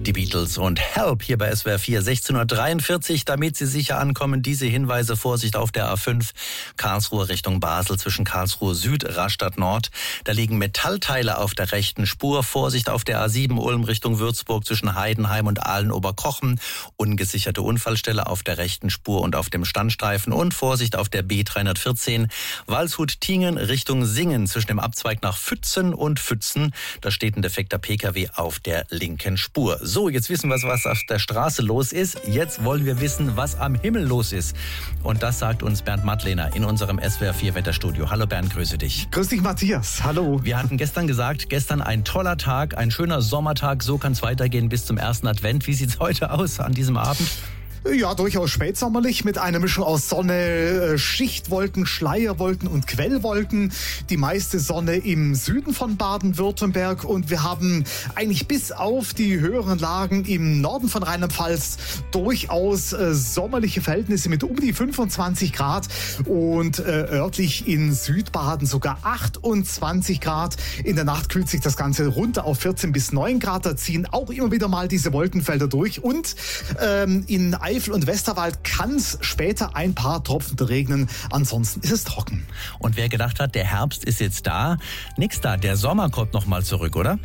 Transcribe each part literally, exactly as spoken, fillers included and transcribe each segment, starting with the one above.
Die Beatles und Help hier bei S W R vier, sechzehn Uhr dreiundvierzig, damit Sie sicher ankommen. Diese Hinweise: Vorsicht auf der A fünf, Karlsruhe Richtung Basel, zwischen Karlsruhe Süd, Rastatt Nord. Da liegen Metallteile auf der rechten Spur. Vorsicht auf der A sieben, Ulm Richtung Würzburg, zwischen Heidenheim und Aalen-Oberkochen. Ungesicherte Unfallstelle auf der rechten Spur und auf dem Standstreifen. Und Vorsicht auf der B dreihundertvierzehn, Waldshut-Tiengen Richtung Singen, zwischen dem Abzweig nach Pfützen und Pfützen. Da steht ein defekter P K W auf der linken Spur. So, jetzt wissen wir, was auf der Straße los ist. Jetzt wollen wir wissen, was am Himmel los ist. Und das sagt uns Bernd Madlener in unserem S W R vier Wetterstudio. Hallo Bernd, grüße dich. Grüß dich, Matthias. Hallo. Wir hatten gestern gesagt, gestern ein toller Tag, ein schöner Sommertag. So kann es weitergehen bis zum ersten Advent. Wie sieht's heute aus an diesem Abend? Ja, durchaus spätsommerlich mit einer Mischung aus Sonne, Schichtwolken, Schleierwolken und Quellwolken. Die meiste Sonne im Süden von Baden-Württemberg und wir haben eigentlich bis auf die höheren Lagen im Norden von Rheinland-Pfalz durchaus äh, sommerliche Verhältnisse mit um die fünfundzwanzig Grad und äh, örtlich in Südbaden sogar achtundzwanzig Grad. In der Nacht kühlt sich das Ganze runter auf vierzehn bis neun Grad. Da ziehen auch immer wieder mal diese Wolkenfelder durch und ähm, in Eifel und Westerwald kann es später ein paar Tropfen regnen. Ansonsten ist es trocken. Und wer gedacht hat, der Herbst ist jetzt da, nix da. Der Sommer kommt noch mal zurück, oder?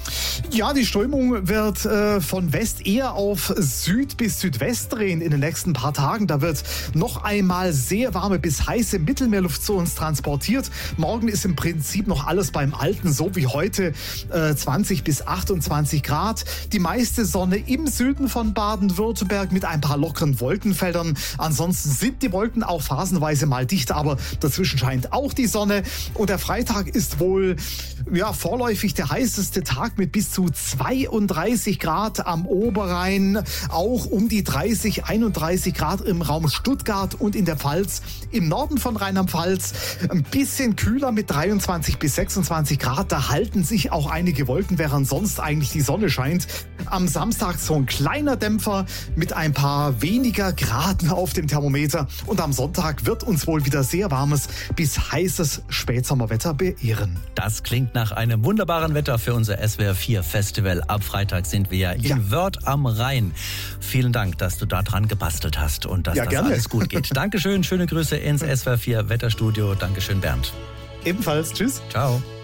Ja, die Strömung wird äh, von West eher auf Süd bis Südwest drehen in den nächsten paar Tagen. Da wird noch einmal sehr warme bis heiße Mittelmeerluft zu uns transportiert. Morgen ist im Prinzip noch alles beim Alten, so wie heute, äh, zwanzig bis achtundzwanzig Grad. Die meiste Sonne im Süden von Baden-Württemberg mit ein paar lockeren Wolkenfeldern. Ansonsten sind die Wolken auch phasenweise mal dicht, aber dazwischen scheint auch die Sonne. Und der Freitag ist wohl ja vorläufig der heißeste Tag mit bis zu zweiunddreißig Grad am Oberrhein, auch um die dreißig, einunddreißig Grad im Raum Stuttgart und in der Pfalz. Im Norden von Rheinland-Pfalz ein bisschen kühler mit dreiundzwanzig bis sechsundzwanzig Grad. Da halten sich auch einige Wolken, während sonst eigentlich die Sonne scheint. Am Samstag so ein kleiner Dämpfer mit ein paar weniger Grad auf dem Thermometer. Und am Sonntag wird uns wohl wieder sehr warmes bis heißes Spätsommerwetter beehren. Das klingt nach einem wunderbaren Wetter für unser S W R vier Festival. Ab Freitag sind wir ja in ja. Wörth am Rhein. Vielen Dank, dass du da dran gebastelt hast und dass ja, das gerne. alles gut geht. Dankeschön, schöne Grüße ins S W R vier Wetterstudio. Dankeschön, Bernd. Ebenfalls, tschüss. Ciao.